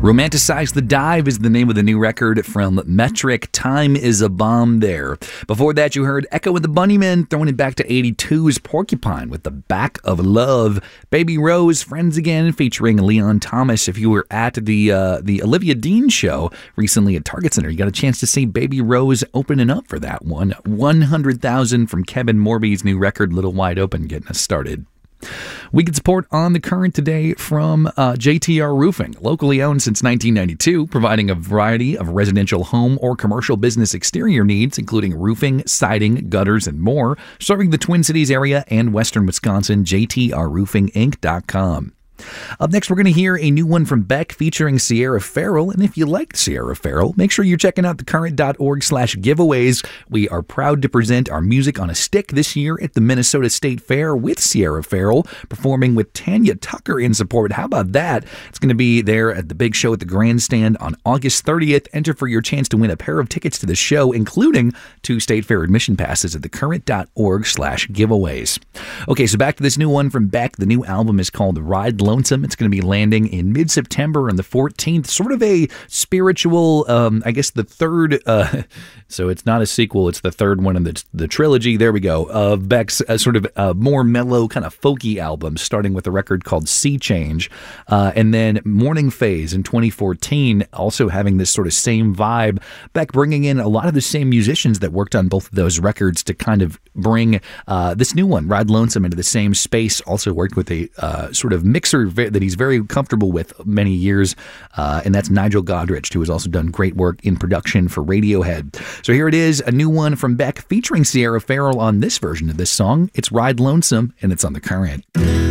Romanticize the Dive is the name of the new record from Metric. Time is a Bomb there. Before that, you heard Echo and the Bunnymen throwing it back to 82's Porcupine with The Back of Love. Baby Rose, Friends Again, featuring Leon Thomas. If you were at the Olivia Dean show recently at Target Center, you got a chance to see Baby Rose opening up for that one. 100,000 from Kevin Morby's new record, Little Wide Open, getting us started. We get support on the current today from JTR Roofing, locally owned since 1992, providing a variety of residential home or commercial business exterior needs, including roofing, siding, gutters, and more, serving the Twin Cities area and western Wisconsin. JTRRoofingInc.com. Up next, we're going to hear a new one from Beck featuring Sierra Farrell. And if you liked Sierra Farrell, make sure you're checking out thecurrent.org/giveaways. We are proud to present our music on a stick this year at the Minnesota State Fair with Sierra Farrell, performing with Tanya Tucker in support. How about that? It's going to be there at the big show at the Grandstand on August 30th. Enter for your chance to win a pair of tickets to the show, including 2 State Fair admission passes at thecurrent.org/giveaways. Okay, so back to this new one from Beck. The new album is called Ride Lonesome. It's going to be landing in mid-September on the 14th. Sort of a spiritual, I guess the third, so it's not a sequel, it's the third one in the trilogy, there we go, of Beck's sort of more mellow, kind of folky album, starting with a record called Sea Change, and then Morning Phase in 2014, also having this sort of same vibe. Beck bringing in a lot of the same musicians that worked on both of those records to kind of bring this new one, Ride Lonesome, into the same space. Also worked with a sort of mixer that he's very comfortable with many years, and that's Nigel Godrich, who has also done great work in production for Radiohead. So here it is, a new one from Beck featuring Sierra Farrell on this version of this song. It's Ride Lonesome, and it's on The Current.